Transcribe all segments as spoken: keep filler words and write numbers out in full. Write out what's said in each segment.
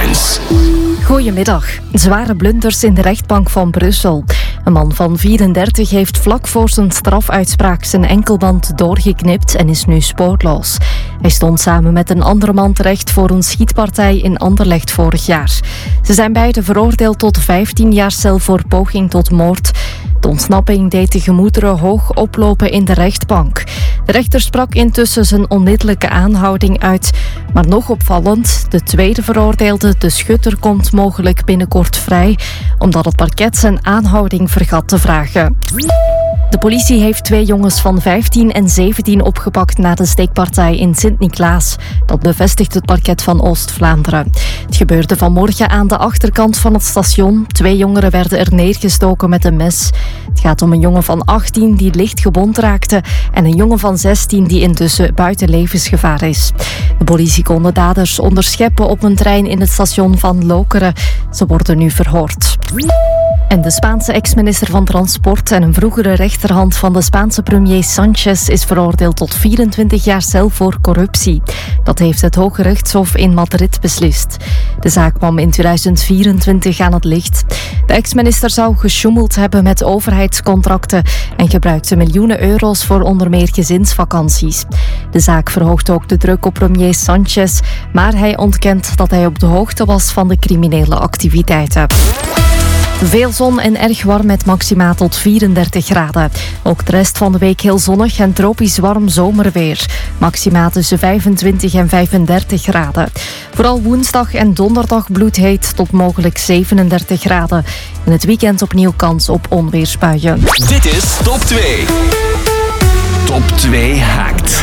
Headlines. Goedemiddag. Zware blunders in de rechtbank van Brussel. Een man van vierendertig heeft vlak voor zijn strafuitspraak zijn enkelband doorgeknipt en is nu spoorloos. Hij stond samen met een andere man terecht voor een schietpartij in Anderlecht vorig jaar. Ze zijn beide veroordeeld tot vijftien jaar cel voor poging tot moord. De ontsnapping deed de gemoederen hoog oplopen in de rechtbank. De rechter sprak intussen zijn onmiddellijke aanhouding uit. Maar nog opvallend, de tweede veroordeelde, de schutter, komt mogelijk binnenkort vrij, omdat het parket zijn aanhouding vergat te vragen. De politie heeft twee jongens van vijftien en zeventien opgepakt na de steekpartij in Sint-Niklaas. Dat bevestigt het parket van Oost-Vlaanderen. Het gebeurde vanmorgen aan de achterkant van het station. Twee jongeren werden er neergestoken met een mes. Het gaat om een jongen van achttien die licht gewond raakte en een jongen van zestien die intussen buiten levensgevaar is. De politie kon de daders onderscheppen op een trein in het station van Lokeren. Ze worden nu verhoord. En de Spaanse ex-minister van Transport en een vroegere rechterhand van de Spaanse premier Sanchez is veroordeeld tot vierentwintig jaar cel voor corruptie. Dat heeft het Hoge Rechtshof in Madrid beslist. De zaak kwam in tweeduizend vierentwintig aan het licht. De ex-minister zou gesjoemeld hebben met overheidscontracten en gebruikte miljoenen euro's voor onder meer gezinsvakanties. De zaak verhoogt ook de druk op premier Sanchez, maar hij ontkent dat hij op de hoogte was van de criminele activiteiten. Veel zon en erg warm met maxima tot vierendertig graden. Ook de rest van de week heel zonnig en tropisch warm zomerweer. Maxima tussen vijfentwintig en vijfendertig graden. Vooral woensdag en donderdag bloedheet tot mogelijk zevenendertig graden. In het weekend opnieuw kans op onweersbuien. Dit is Top twee. Top twee hackt.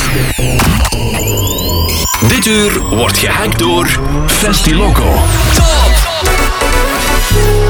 Dit uur wordt gehackt door Festiloco. Top!